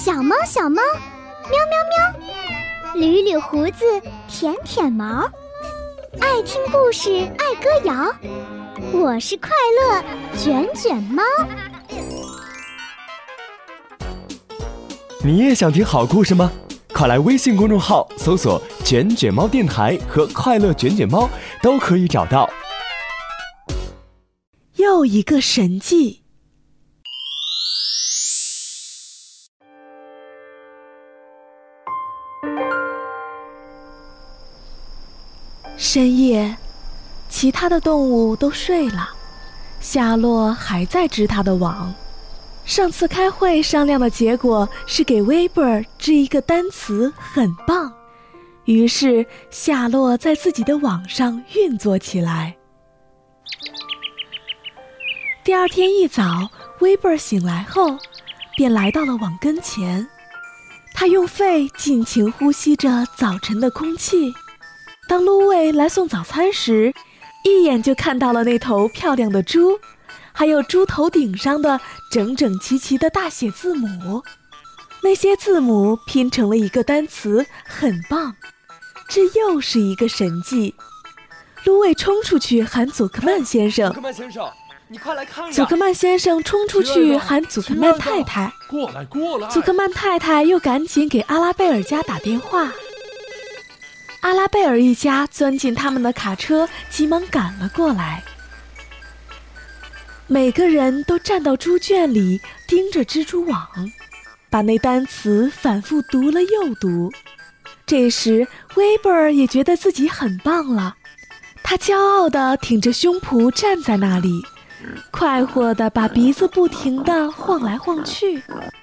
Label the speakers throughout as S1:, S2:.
S1: 小猫小猫，喵喵喵，捋捋胡子，舔舔毛，爱听故事，爱歌谣。我是快乐卷卷猫。
S2: 你也想听好故事吗？快来微信公众号搜索卷卷猫电台和快乐卷卷猫，都可以找到。
S3: 又一个神迹。深夜，其他的动物都睡了，夏洛还在织他的网。上次开会商量的结果是给威伯尔织一个单词，很棒。于是夏洛在自己的网上运作起来。第二天一早，威伯尔醒来后便来到了网跟前，他用肺尽情呼吸着早晨的空气。当芦苇来送早餐时，一眼就看到了那头漂亮的猪，还有猪头顶上的整整齐齐的大写字母。那些字母拼成了一个单词，很棒。这又是一个神迹。芦苇冲出去喊祖克曼先生，
S2: 祖克曼先生，你快来看呀！
S3: 祖克曼先生冲出去喊祖克曼太太，
S4: 过来过来！
S3: 祖克曼太太又赶紧给阿拉贝尔家打电话。阿拉贝尔一家钻进他们的卡车，急忙赶了过来。每个人都站到猪圈里，盯着蜘蛛网，把那单词反复读了又读。这时威伯尔也觉得自己很棒了，他骄傲地挺着胸脯站在那里，快活地把鼻子不停地晃来晃去。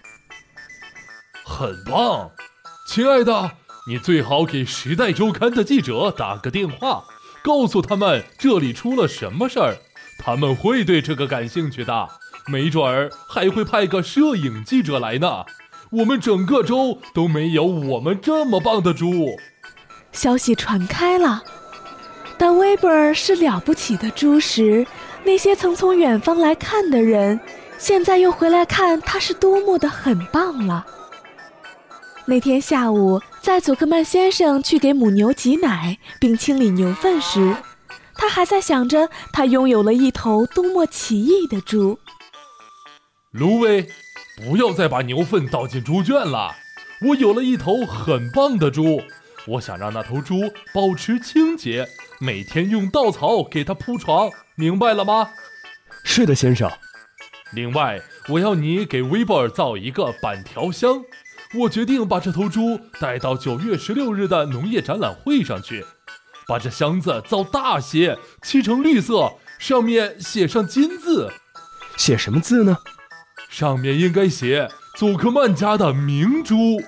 S4: 很棒，亲爱的，你最好给《时代周刊》的记者打个电话，告诉他们这里出了什么事儿，他们会对这个感兴趣的，没准儿还会派个摄影记者来呢。我们整个州都没有我们这么棒的猪。
S3: 消息传开了，当威伯尔是了不起的猪时，那些曾从远方来看的人，现在又回来看他是多么的很棒了。那天下午，在祖克曼先生去给母牛挤奶并清理牛粪时，他还在想着他拥有了一头多么奇异的猪。
S4: 芦苇，不要再把牛粪倒进猪圈了，我有了一头很棒的猪，我想让那头猪保持清洁，每天用稻草给它铺床，明白了吗？
S2: 是的，先生。
S4: 另外，我要你给威伯尔造一个板条箱，我决定把这头猪带到9月16日的农业展览会上去，把这箱子造大些，漆成绿色，上面写上金字。
S2: 写什么字呢？
S4: 上面应该写祖克曼家的明珠。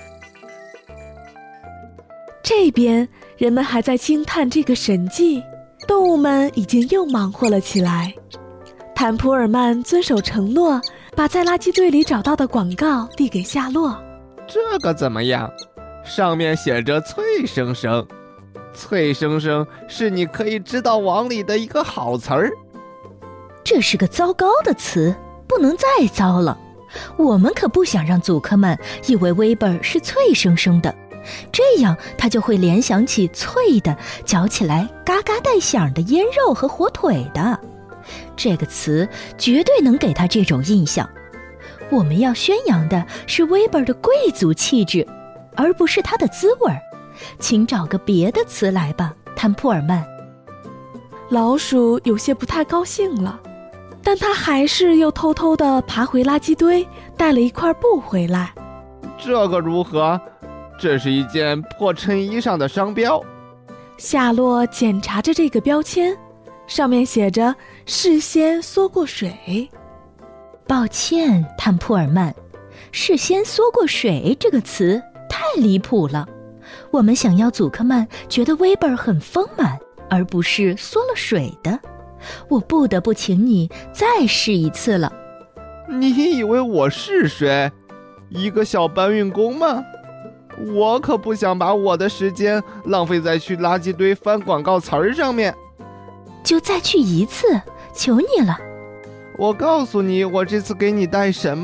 S3: 这边人们还在惊叹这个神迹，动物们已经又忙活了起来。坦普尔曼遵守承诺，把在垃圾堆里找到的广告递给夏洛。
S5: 这个怎么样？上面写着脆生生，脆生生是你可以织到网里的一个好词儿。
S6: 这是个糟糕的词，不能再糟了。我们可不想让祖克曼以为威伯尔是脆生生的，这样他就会联想起脆的，嚼起来嘎嘎带响的腌肉和火腿的。这个词绝对能给他这种印象。我们要宣扬的是威伯尔的贵族气质，而不是他的滋味。请找个别的词来吧，坦普尔曼。
S3: 老鼠有些不太高兴了，但他还是又偷偷地爬回垃圾堆，带了一块布回来。
S5: 这个如何？这是一件破衬衣上的商标。
S3: 夏洛检查着这个标签，上面写着事先缩过水。
S6: 抱歉，坦普尔曼，事先缩过水这个词太离谱了。我们想要祖克曼觉得威伯尔很丰满，而不是缩了水的。我不得不请你再试一次了。
S5: 你以为我是谁？一个小搬运工吗？我可不想把我的时间浪费在去垃圾堆翻广告词儿上面。
S6: 就再去一次，求你了。
S5: 我告诉你，我这次给你带什么。